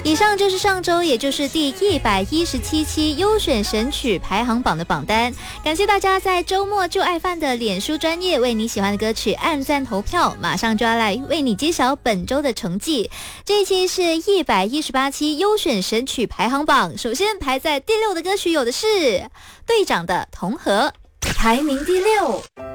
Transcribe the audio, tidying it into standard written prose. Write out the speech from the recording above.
以上就是上周，也就是第117期优选神曲排行榜的榜单。感谢大家在周末就爱饭的脸书专页为你喜欢的歌曲按赞投票，马上就要来为你揭晓本周的成绩。这一期是118期优选神曲排行榜，首先排在第6的歌曲有的是队长的《同和》，排名第6。